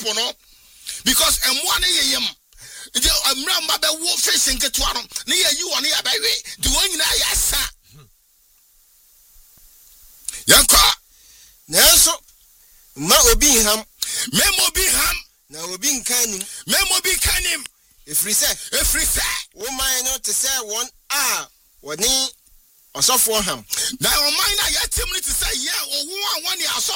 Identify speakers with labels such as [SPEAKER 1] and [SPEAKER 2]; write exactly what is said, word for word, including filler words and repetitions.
[SPEAKER 1] people no because emwa na yeyem the amra mba be wo fish nketo no na ye yi won ya be we the one nyina ya sa yanka
[SPEAKER 2] nanso ma obi ham
[SPEAKER 1] memo bi ham
[SPEAKER 2] na obi nkanim
[SPEAKER 1] memo bi kanim
[SPEAKER 2] efri se
[SPEAKER 1] efri se
[SPEAKER 2] wo man no te say one a woni osofo ham
[SPEAKER 1] na o man na ya team ni te say yeah o wo an woni